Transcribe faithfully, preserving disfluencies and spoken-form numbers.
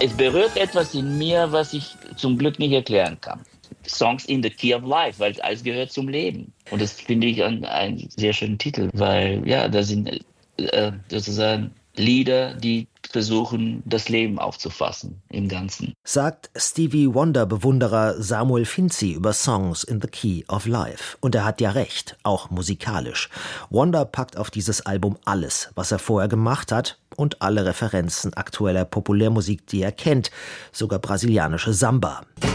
Es berührt etwas in mir, was ich zum Glück nicht erklären kann. Songs in the Key of Life, weil alles gehört zum Leben. Und das finde ich einen, einen sehr schönen Titel, weil ja, da sind äh, sozusagen Lieder, die versuchen, das Leben aufzufassen im Ganzen. Sagt Stevie Wonder-Bewunderer Samuel Finzi über Songs in the Key of Life. Und er hat ja recht, auch musikalisch. Wonder packt auf dieses Album alles, was er vorher gemacht hat, und alle Referenzen aktueller Populärmusik, die er kennt, sogar brasilianische Samba.